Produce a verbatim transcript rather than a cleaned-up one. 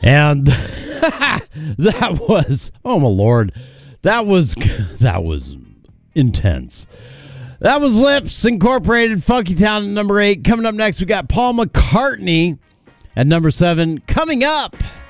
And that was, oh my Lord, that was, that was intense. That was Lips Incorporated, Funky Town at number eight. Coming up next, we got Paul McCartney at number seven. Coming up,